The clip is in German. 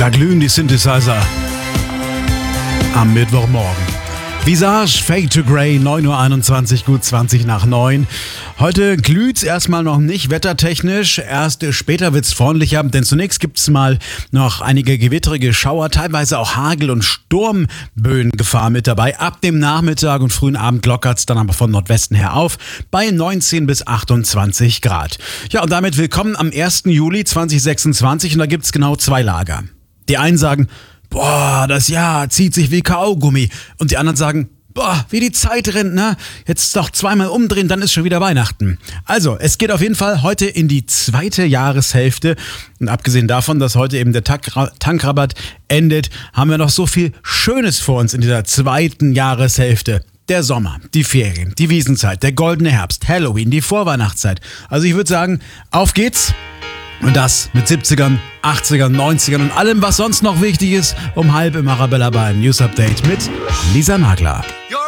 Da glühen die Synthesizer am Mittwochmorgen. Visage, Fade to Grey, 9.21 Uhr, gut 20 nach 9. Heute glüht's erstmal noch nicht wettertechnisch, erst später wird's freundlicher, denn zunächst gibt's mal noch einige gewitterige Schauer, teilweise auch Hagel- und Sturmböengefahr mit dabei. Ab dem Nachmittag und frühen Abend lockert's dann aber von Nordwesten her auf bei 19 bis 28 Grad. Ja, und damit willkommen am 1. Juli 2026 und da gibt's genau zwei Lager. Die einen sagen, boah, das Jahr zieht sich wie Kaugummi. Und die anderen sagen, boah, wie die Zeit rennt, ne? Jetzt doch zweimal umdrehen, dann ist schon wieder Weihnachten. Also, es geht auf jeden Fall heute in die zweite Jahreshälfte. Und abgesehen davon, dass heute eben der Tankrabatt endet, haben wir noch so viel Schönes vor uns in dieser zweiten Jahreshälfte. Der Sommer, die Ferien, die Wiesenzeit, der goldene Herbst, Halloween, die Vorweihnachtszeit. Also ich würde sagen, auf geht's. Und das mit 70ern, 80ern, 90ern und allem, was sonst noch wichtig ist, um halb im Arabella Bayern News Update mit Lisa Nagler. Yo,